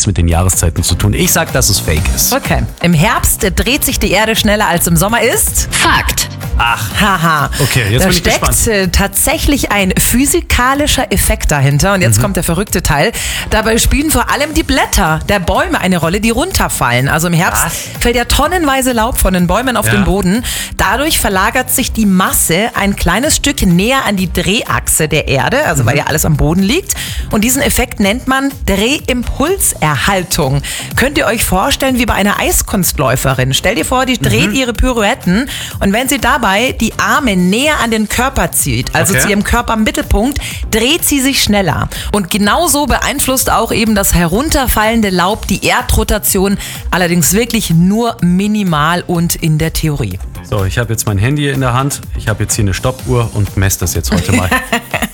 nichts mit den Jahreszeiten zu tun. Ich sag, dass es fake ist. Okay. Im Herbst dreht sich die Erde schneller als im Sommer ist. Fakt. Ach, Haha. okay, jetzt da bin ich gespannt. steckt tatsächlich ein physikalischer Effekt dahinter. Und jetzt kommt der verrückte Teil. Dabei spielen vor allem die Blätter der Bäume eine Rolle, die runterfallen. Also im Herbst fällt ja tonnenweise Laub von den Bäumen auf den Boden. Dadurch verlagert sich die Masse ein kleines Stück näher an die Drehachse der Erde, also weil ja alles am Boden liegt. Und diesen Effekt nennt man Drehimpulserhaltung. Könnt ihr euch vorstellen, wie bei einer Eiskunstläuferin. Stell dir vor, die dreht ihre Pirouetten und wenn sie dabei die Arme näher an den Körper zieht, also zu ihrem Körpermittelpunkt, dreht sie sich schneller. Und genauso beeinflusst auch eben das herunterfallende Laub die Erdrotation, allerdings wirklich nur minimal und in der Theorie. So, ich habe jetzt mein Handy in der Hand, ich habe jetzt hier eine Stoppuhr und messe das jetzt heute mal.